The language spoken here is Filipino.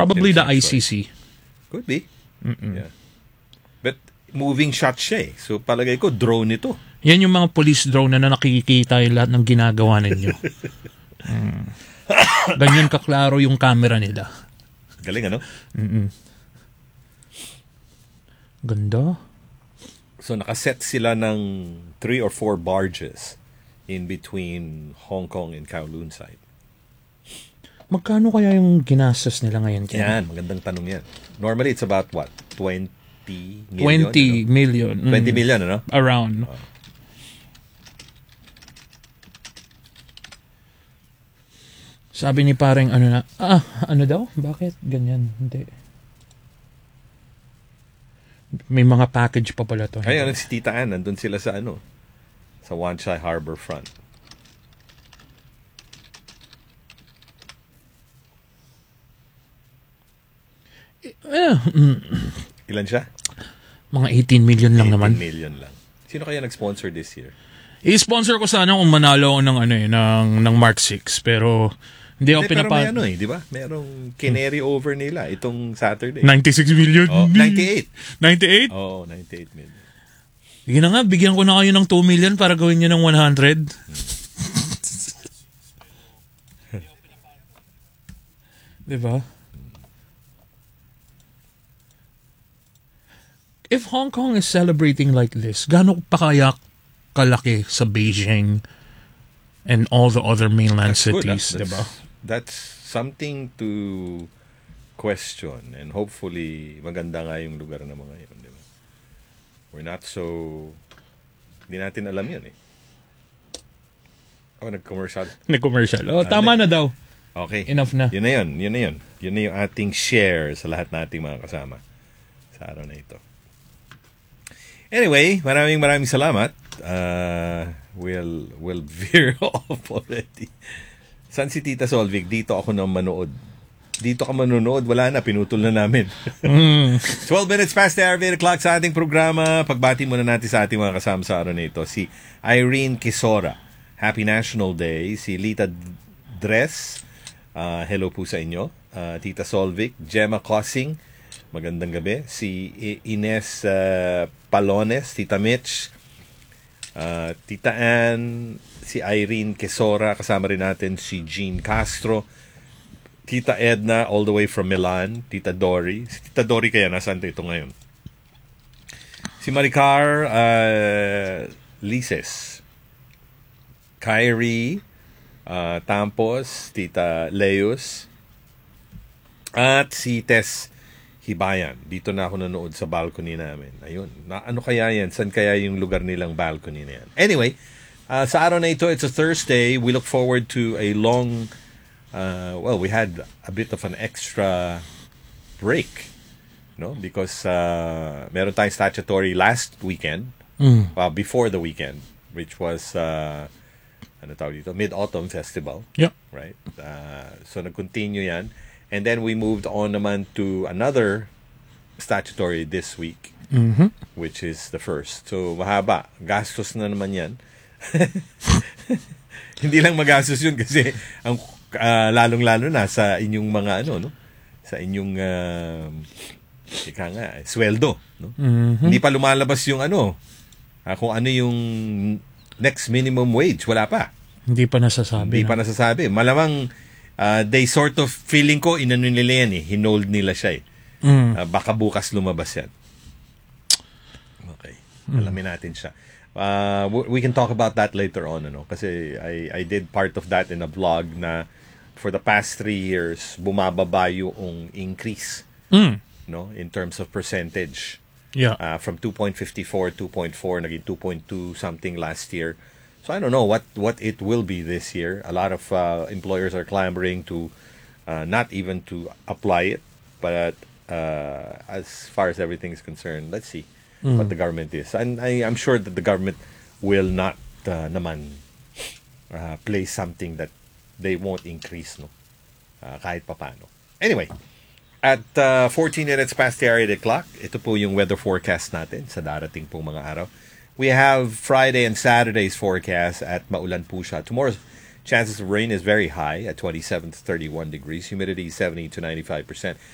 Probably the Philippine ICC. Could be. Yeah. But moving shot siya eh. So palagay ko, drone ito. Yan yung mga police drone na nakikita yung lahat ng ginagawa ninyo. Ganyan kaklaro yung camera nila. Galing ano? Ganda. So nakaset sila ng 3 or 4 barges in between Hong Kong and Kowloon side. Magkano kaya yung ginastos nila ngayon? Yan, magandang tanong yan. Normally, it's about what? 20 million? 20 million. 20 million, ano? Around. Sabi ni pareng ano daw? Bakit? Ganyan. Hindi. May mga package pa pala to. Ay, si Tita Ann, nandun sila sa sa Wan Chai Harbor front. Ilan siya? Mga 18 million lang 18 naman. million lang. Sino kaya nag-sponsor this year? I-sponsor ko sana kung manalo ako ng Mark 6 pero hindi ako Pero may di ba? Merong kinary over nila itong Saturday. 96 million? Oh, 98. 98? Oo, 98 million. Sige na nga, bigyan ko na kayo ng 2 million para gawin nyo ng 100. Diba? If Hong Kong is celebrating like this, gaano pa kaya kalaki sa Beijing and all the other mainland cities, diba? That's something to question, and hopefully maganda nga yung lugar na mga yun, diba? We're not so... Hindi natin alam yun eh. Nag-commercial. Nag-commercial. Tama na daw. Okay. Enough na. Yun na yun. Yun na yung ating share sa lahat nating mga kasama sa araw na ito. Anyway, maraming salamat. We'll veer off already. San si Tita Solvic? Dito ako nang manood. Dito ka manonood, wala na, pinutol na namin. 12 minutes past the hour, 8 o'clock sa ating programa. Pagbati muna natin sa ating mga kasama sa araw na ito. Si Irene Quezora, Happy National Day. Si Lita Dress, hello po sa inyo. Tita Solvic, Gemma Cosing, magandang gabi. Si Ines Palones, Tita Mitch, Tita Ann, si Irene Quezora, kasama rin natin si Jean Castro, Tita Edna all the way from Milan, Tita Dory. Si Tita Dory kaya nasaan ito ngayon? Si Maricar Lises, Kyrie Tampos, Tita Leus, at si Tess Hibayan. Dito na ako nanood sa balcony namin. Ayun. Ano kaya yan? Saan kaya yung lugar nilang balcony na yan? Anyway, sa araw na ito, it's a Thursday. We look forward to a long... we had a bit of an extra break. No? Because meron tayong statutory last weekend. Before the weekend. Which was... Mid-Autumn Festival. Yep. Right? So, nag-continue yan. And then we moved on naman to another statutory this week, which is the first. So, mahaba. Gastos na naman yan. Hindi lang magastos yun kasi ang lalong-lalo na sa inyong mga sa inyong sweldo. No? Hindi pa lumalabas yung kung ano yung next minimum wage. Wala pa. Hindi pa nasasabi. Malamang they sort of, feeling ko, inano nila yan eh. Hinold nila siya eh. Baka bukas lumabas yan. Okay. Alamin natin siya. We can talk about that later on. Kasi I did part of that in a vlog na for the past 3 years, bumababa yung increase. No? In terms of percentage. Yeah. From 2.54, 2.4, naging 2.2 something last year. So I don't know what it will be this year. A lot of employers are clamoring to not even to apply it, but as far as everything is concerned, let's see what the government is. And I'm sure that the government will not place something that they won't increase, kahit papano. Anyway, at 14 minutes past the hour 8 o'clock, ito po yung weather forecast natin sa darating pong mga araw. We have Friday and Saturday's forecast at maulan po siya. Tomorrow's chances of rain is very high at 27 to 31 degrees. Humidity 70 to 95%.